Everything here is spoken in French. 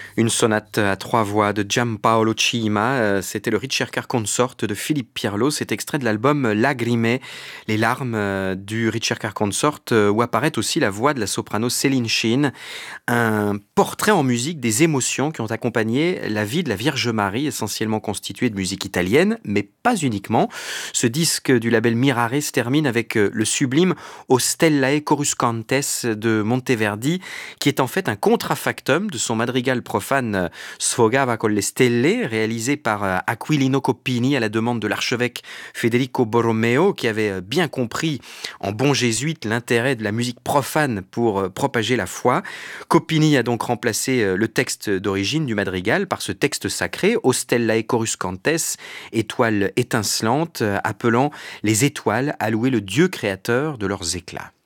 Une sonate à trois voix de Giampaolo Cima, c'était le Ricercar Consort de Philippe Pierlot, c'est extrait de l'album Lagrime, les larmes du Ricercar Consort, où apparaît aussi la voix de la soprano Céline Sheen, un portrait en musique des émotions qui ont accompagné la vie de la Vierge Marie, essentiellement constituée de musique italienne, mais pas uniquement. Ce disque du label Mirare se termine avec le sublime O Stellae Coruscantes de Monteverdi, qui est en fait un contrafactum de son madrigal profane Sfogava con le stelle, réalisé par Aquilino Coppini à la demande de l'archevêque Federico Borromeo, qui avait bien compris en bon jésuite l'intérêt de la musique profane pour propager la foi. Coppini a donc remplacé le texte d'origine du madrigal par ce texte sacré, O Stellae Coruscantes, étoiles étincelantes, appelant les étoiles à louer le Dieu créateur de leurs éclats.